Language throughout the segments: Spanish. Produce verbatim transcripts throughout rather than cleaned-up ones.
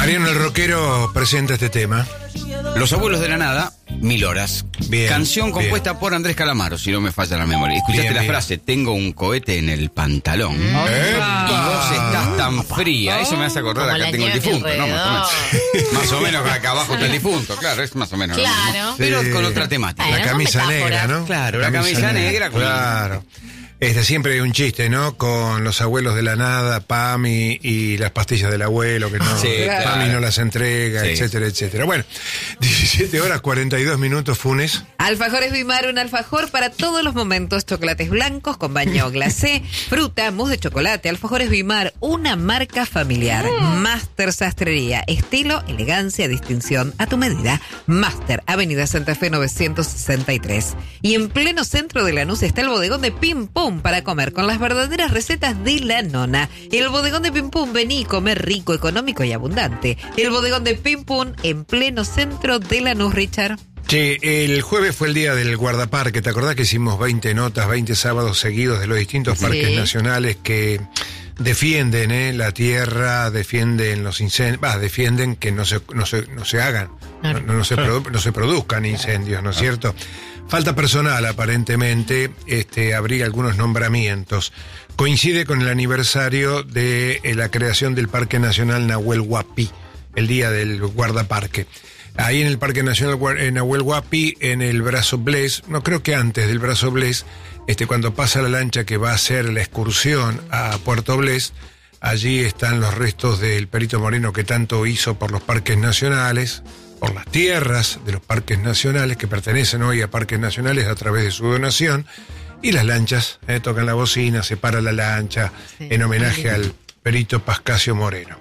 Mariano el Rockero presenta este tema. Los abuelos de la nada, Mil horas. Bien, Canción compuesta bien. por Andrés Calamaro, si no me falla la memoria. Escuchaste Bien, la bien. frase, tengo un cohete en el pantalón. ¡Epa! Y vos estás tan fría. Eso me hace acordar, Como acá la tengo el nieve difunto, ¿no? Más o menos. alrededor. Más o menos acá abajo está el difunto, claro, es más o menos lo Claro. mismo. Pero Sí. con otra temática. Bueno, La son camisa metáforas. negra, ¿no? Claro, la camisa negra con- Claro. Este, siempre hay un chiste, ¿no? Con los abuelos de la nada, Pam y, y las pastillas del abuelo, que no, Sí, Pam claro. no las entrega, Sí. etcétera, etcétera. Bueno, diecisiete horas cuarenta y dos minutos, Funes. Alfajores Bimar, un alfajor para todos los momentos. Chocolates blancos con baño glacé, fruta, mousse de chocolate. Alfajores Bimar, una marca familiar. Master Sastrería, estilo, elegancia, distinción a tu medida. Master, Avenida Santa Fe novecientos sesenta y tres. Y en pleno centro de Lanús está el bodegón de Pim Pum para comer con las verdaderas recetas de la nona. El bodegón de Pim Pum, vení y comer rico, económico y abundante. El bodegón de Pim Pum en pleno centro de Lanús, Richard. Che, el jueves fue el día del guardaparque. ¿Te acordás que hicimos veinte notas, veinte sábados seguidos de los distintos parques Sí. nacionales que defienden eh, la tierra, defienden los incendios, bah, defienden que no se, no se, no se hagan, no, no se produ- no se produzcan incendios, ¿no es cierto? Falta personal, aparentemente, este, habría algunos nombramientos. Coincide con el aniversario de eh, la creación del Parque Nacional Nahuel Huapi, el día del guardaparque. Ahí en el Parque Nacional Gua- en Nahuel Huapi, en el Brazo Bles, no creo que antes del Brazo Bles, este, cuando pasa la lancha que va a hacer la excursión a Puerto Bles, allí están los restos del Perito Moreno que tanto hizo por los parques nacionales, por las tierras de los parques nacionales que pertenecen hoy a parques nacionales a través de su donación, y las lanchas, eh, tocan la bocina, se para la lancha, Sí. en homenaje al Perito Pascasio Moreno.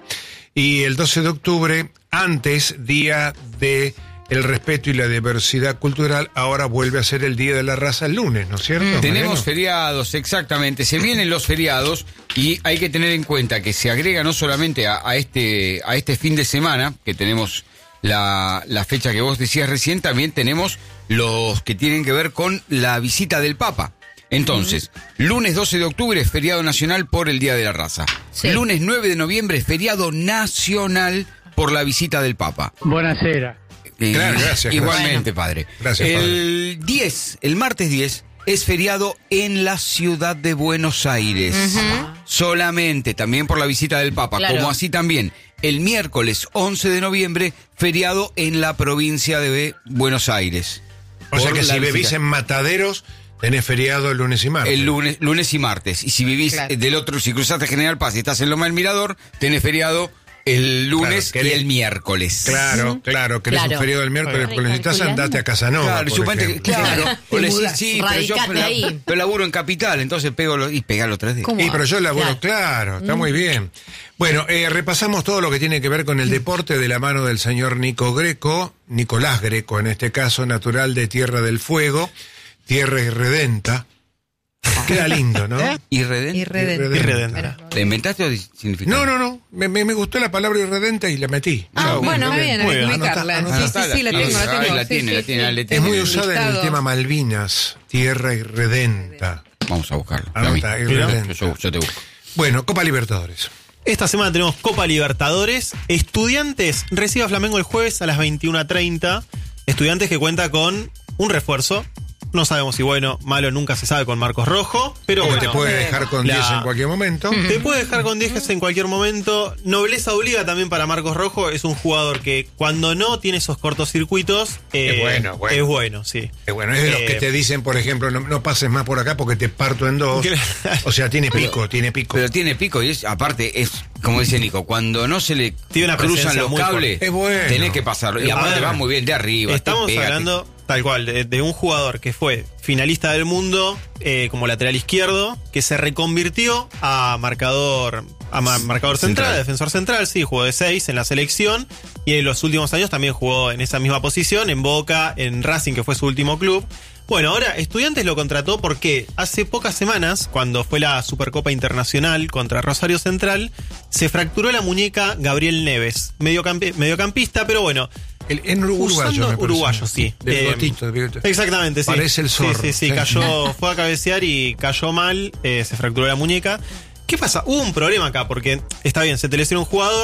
Y el doce de octubre, antes, día de el respeto y la diversidad cultural, ahora vuelve a ser el Día de la Raza el lunes, ¿no es cierto? Tenemos Mariano? feriados, exactamente. Se vienen los feriados y hay que tener en cuenta que se agrega no solamente a, a este a este fin de semana, que tenemos la, la fecha que vos decías recién, también tenemos los que tienen que ver con la visita del Papa. Entonces, lunes doce de octubre, feriado nacional por el Día de la Raza. Sí. Lunes nueve de noviembre, feriado nacional por la visita del Papa. Buonasera. Eh, Claro, gracias, Igualmente, gracias. padre. Gracias, el diez, el martes diez, es feriado en la ciudad de Buenos Aires. Solamente, también por la visita del Papa, Claro. como así también el miércoles once de noviembre, feriado en la provincia de Buenos Aires. O sea Por que la si visita. vivís en Mataderos, tenés feriado el lunes y martes. El lunes, lunes y martes. Y si vivís Claro. eh, del otro, si cruzaste General Paz y estás en Loma del Mirador, tenés feriado el lunes Claro, y querés- el miércoles. Claro, claro, querés Claro. un feriado del miércoles, porque necesitas Recalculando. andate a Casanova, Claro, por suponete que- ejemplo. claro. O le decís, sí, pero yo Radicate la- ahí. pero laburo en Capital, entonces pego los, y pegá los tres días. ¿Cómo? Y pero yo laburo, Claro. claro, está muy bien. Bueno, eh, repasamos todo lo que tiene que ver con el deporte de la mano del señor Nico Greco, Nicolás Greco en este caso, natural de Tierra del Fuego, Tierra Irredenta. Queda lindo, ¿no? ¿Irredenta? Irredenta. Irredenta. ¿La inventaste o significa? No, no, no, me, me, me gustó la palabra irredenta y la metí. Ah, Chao, bueno, muy bien, hay Muy que bien. ubicarla. Anotá, Sí, anotá. sí, sí, la tengo, la Ay, tengo. la Sí, tiene, sí, la sí. tiene, la Es muy tiene. usada en el Listado. tema Malvinas, Tierra Irredenta. Vamos a buscarlo. Anota, A mí. irredenta. Yo, yo te busco. Bueno, Copa Libertadores. Esta semana tenemos Copa Libertadores. Estudiantes recibe a Flamengo el jueves a las veintiuna treinta. Estudiantes que cuenta con un refuerzo. No sabemos si bueno, malo, nunca se sabe con Marcos Rojo. Pero Porque bueno, te puede dejar con la- diez en cualquier momento. te puede dejar con diez en cualquier momento. Nobleza obliga también para Marcos Rojo. Es un jugador que cuando no tiene esos cortocircuitos eh, Es bueno, bueno. es bueno, sí. Eh, bueno, es de los Eh, que te dicen, por ejemplo, no, no pases más por acá porque te parto en dos. Claro. O sea, tiene pico, tiene pico. Pero tiene pico y es, aparte, es, como dice Nico, cuando no se le Tiene una cruzan presencia los muy cables, fuerte. Es bueno. tenés que pasarlo. Y A aparte ver, va muy bien de arriba. te Estamos pega, te- hablando, tal cual, de, de un jugador que fue finalista del mundo eh, como lateral izquierdo, que se reconvirtió a marcador a ma- marcador central, Central. defensor central, sí, jugó de seis en la selección y en los últimos años también jugó en esa misma posición, en Boca, en Racing, que fue su último club. Bueno, ahora Estudiantes lo contrató porque hace pocas semanas, cuando fue la Supercopa Internacional contra Rosario Central, se fracturó la muñeca Gabriel Neves, mediocampi- mediocampista, pero bueno, El, en uruguayo, usando me parece. uruguayo, sí. De Eh, bigotito, de bigotito. Exactamente, sí. Parece el zorro. Sí, sí, sí, Sí. cayó, fue a cabecear y cayó mal, eh, se fracturó la muñeca. ¿Qué pasa? Hubo un problema acá, porque está bien, se te lesiona un jugador,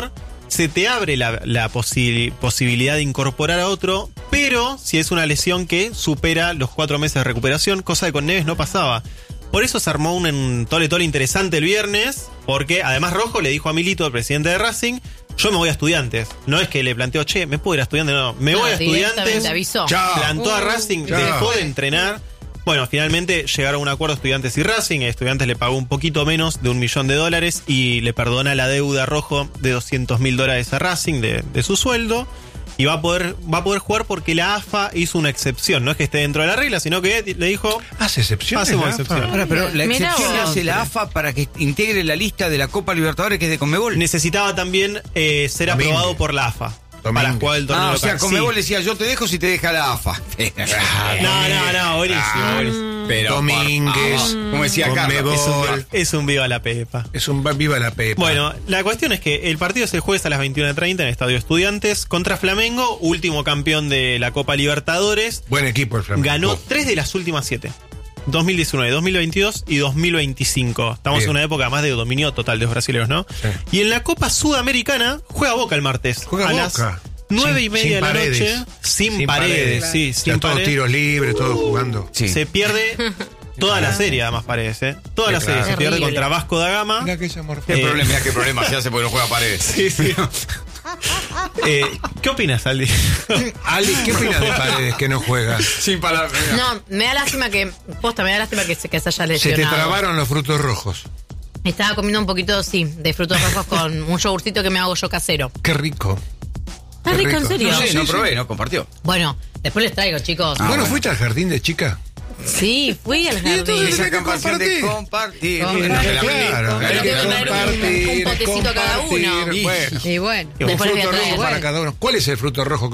se te abre la, la posi- posibilidad de incorporar a otro, pero si es una lesión que supera los cuatro meses de recuperación, cosa que con Neves no pasaba. Por eso se armó un, un tole tole interesante el viernes, porque además Rojo le dijo a Milito, el presidente de Racing, yo me voy a Estudiantes. No es que le planteó, che, me puedo ir a Estudiantes, no, me No, voy a Estudiantes. avisó. Chao. Plantó a Racing, Chao. dejó de entrenar. Bueno, finalmente llegaron a un acuerdo Estudiantes y Racing. Estudiantes le pagó un poquito menos de un millón de dólares y le perdona la deuda a Rojo de doscientos mil dólares a Racing de, de su sueldo. Y va a poder va a poder jugar porque la A F A hizo una excepción. No es que esté dentro de la regla, sino que le dijo... ¿Hace excepciones? Hacemos la A F A? excepción. Ahora, pero la Mirá excepción la vos. hace la A F A para que integre la lista de la Copa Libertadores que es de Conmebol. Necesitaba también eh, ser Domínguez. aprobado por la A F A. Domínguez. Para jugar el torneo Ah, o sea, local. Conmebol Sí. decía, yo te dejo si te deja la A F A. No, no, no, buenísimo, buenísimo. Pero, Domínguez, por favor, como decía Conmebol. Carlos, Es un, es un viva la pepa. Es un va- viva la pepa. Bueno, la cuestión es que el partido es el jueves a las veintiuna treinta en el Estadio Estudiantes contra Flamengo, último campeón de la Copa Libertadores. Buen equipo el Flamengo. Ganó tres de las últimas siete. dos mil diecinueve, dos mil veintidós y dos mil veinticinco. Estamos Bien. en una época más de dominio total de los brasileños, ¿no? Sí. Y en la Copa Sudamericana juega Boca el martes. Juega a Boca. las nueve y Sin- media sin de la paredes. noche. Sin, paredes, sí, O sea, sin todos paredes. tiros libres, todos jugando. Sí. Se pierde toda la serie, además parece. ¿eh? Toda Sí, la serie claro. se pierde Terrible. contra Vasco da Gama. Mira que esa morfa. ¿Qué Eh, problema? Mirá qué problema se hace porque no juega Paredes. Sí, sí. Eh, ¿Qué opinas, Aldi? Ali, ¿qué opinas de Paredes que no juega? Sin palabras. No, me da lástima que, posta, me da lástima que se, que se haya Se te lesionado. trabaron los frutos rojos. Estaba comiendo un poquito, sí, de frutos rojos con un yogurcito que me hago yo casero. Qué rico. ¿Es rico, en serio? No sé, Sí, no sí. probé, no compartió. Bueno, después les traigo, chicos. Ah, bueno, bueno. ¿fuiste al jardín de chica? Sí, fui al jardín. entonces- Esa Hay que campaña de compartir. Compartir. No te la vendí. Claro, Pero hay que tengo que traer un- compartir, un potecito cada uno. compartir. Bueno, Después Y bueno. un les voy a fruto traer. rojo para cada uno. ¿Cuál es el fruto rojo que